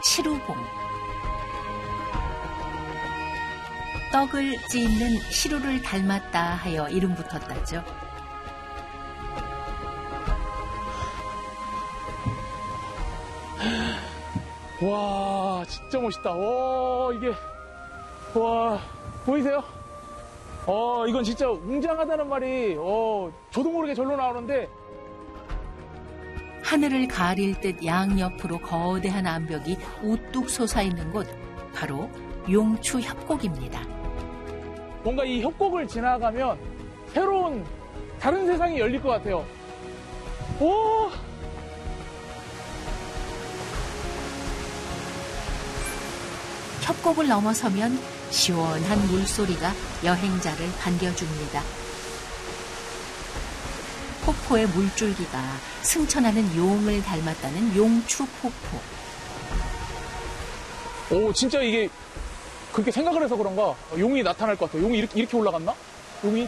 시루봉. 떡을 찢는 시루를 닮았다 하여 이름 붙었다죠. 와, 진짜 멋있다. 와, 이게, 와, 보이세요? 이건 진짜 웅장하다는 말이, 저도 모르게 절로 나오는데. 하늘을 가릴 듯 양옆으로 거대한 암벽이 우뚝 솟아있는 곳, 바로 용추 협곡입니다. 뭔가 이 협곡을 지나가면 새로운 다른 세상이 열릴 것 같아요. 오! 협곡을 넘어서면 시원한 물소리가 여행자를 반겨줍니다. 폭포의 물줄기가 승천하는 용을 닮았다는 용추폭포. 오, 진짜 이게 그렇게 생각을 해서 그런가 용이 나타날 것 같아요. 용이 이렇게 올라갔나? 용이?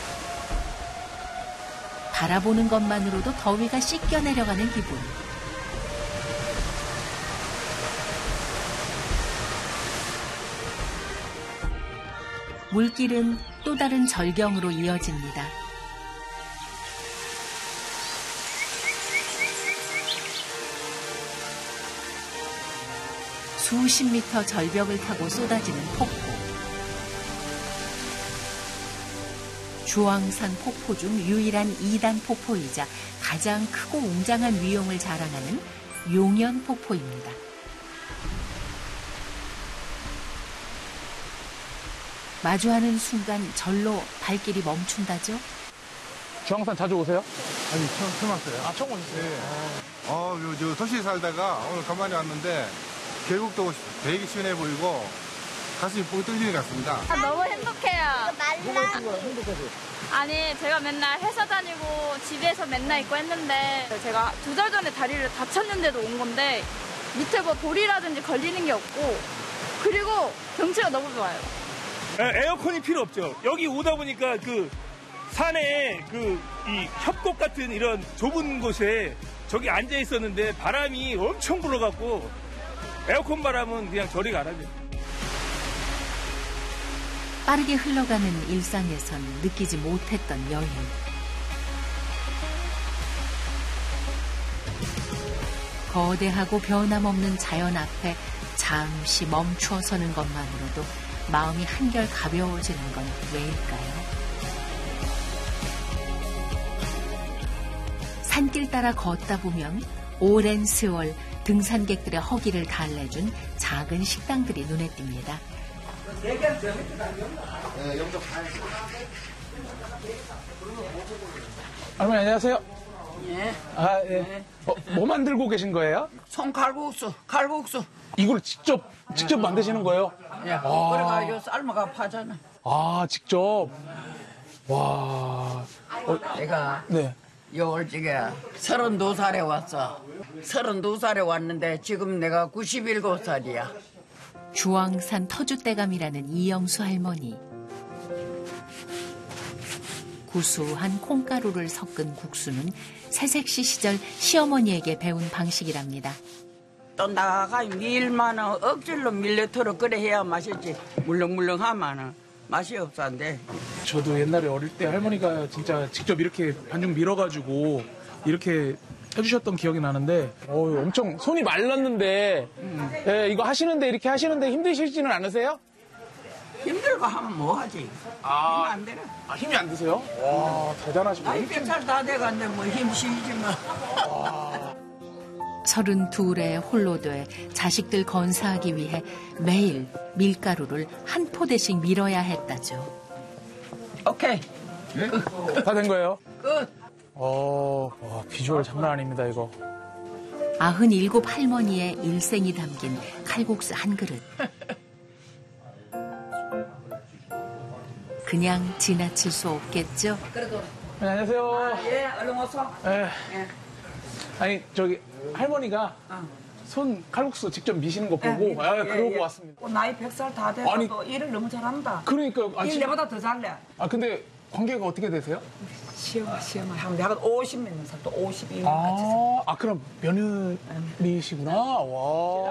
바라보는 것만으로도 더위가 씻겨 내려가는 기분. 물길은 또 다른 절경으로 이어집니다. 수십 미터 절벽을 타고 쏟아지는 폭포. 주황산 폭포 중 유일한 2단 폭포이자 가장 크고 웅장한 위용을 자랑하는 용연폭포입니다. 마주하는 순간 절로 발길이 멈춘다죠. 주황산 자주 오세요? 아니, 처음 왔어요. 아, 처음 오셨어요? 네. 저 도시에 살다가 오늘 간만에 왔는데 계곡도 되게 시원해 보이고 가슴이 뻥 뚫리는 것 같습니다. 너무 행복해요. 뭐가 있는 거야? 행복하세요? 아니, 제가 맨날 회사 다니고 집에서 맨날 있고 했는데 제가 2달 전에 다리를 다쳤는데도 온 건데 밑에 뭐 돌이라든지 걸리는 게 없고 그리고 경치가 너무 좋아요. 에어컨이 필요 없죠. 여기 오다 보니까 그 산에 이 협곡 같은 이런 좁은 곳에 저기 앉아 있었는데 바람이 엄청 불어갖고 에어컨 바람은 그냥 저리 가라죠. 빠르게 흘러가는 일상에선 느끼지 못했던 여유. 거대하고 변함없는 자연 앞에 잠시 멈추어 서는 것만으로도 마음이 한결 가벼워지는 건 왜일까요? 산길 따라 걷다 보면 오랜 세월 등산객들의 허기를 달래준 작은 식당들이 눈에 띕니다. 할머니 안녕하세요. 예. 아, 예. 뭐 만들고 계신 거예요? 칼국수. 이걸 직접 만드시는 거예요? 예. 그래가지고 삶아가 파잖아. 아, 직접. 와. 내가 네. 요올찌게 32살에 왔어. 32살에 왔는데 지금 내가 97살이야. 주황산 터줏대감이라는 이영수 할머니. 구수한 콩가루를 섞은 국수는 새색시 시절 시어머니에게 배운 방식이랍니다. 또 나가 밀만은 억질로 밀려터로 그래 해야 맛있지. 물렁물렁하면은 맛이 없었는데. 저도 옛날에 어릴 때 할머니가 진짜 직접 이렇게 반죽 밀어가지고 이렇게 해주셨던 기억이 나는데, 엄청 손이 말랐는데, 예, 이거 하시는데 이렇게 하시는데 힘드시지는 않으세요? 힘들고 하면 뭐 하지? 힘 안 되나? 아, 힘이 안 드세요? 와, 대단하시다. 나이 100살 다 돼갔는데 뭐 힘 실지 뭐. 32에 홀로 돼 자식들 건사하기 위해 매일 밀가루를 한 포대씩 밀어야 했다죠. 오케이. 다 된 거예요? 끝. 와, 비주얼 장난 아닙니다, 이거. 97 할머니의 일생이 담긴 칼국수 한 그릇. 그냥 지나칠 수 없겠죠? 그래도. 네, 안녕하세요. 예, 얼른 오소. 예. 예. 아니, 저기, 할머니가 손 칼국수 직접 미시는 거 보고, 그러고 왔습니다. 나이 100살 다 돼도 일을 너무 잘한다. 그러니까, 일 내보다 더 잘래. 근데 관계가 어떻게 되세요? 시험아. 내가 50몇 년 살, 또 52년 같이 살. 그럼 며느리시구나. 와.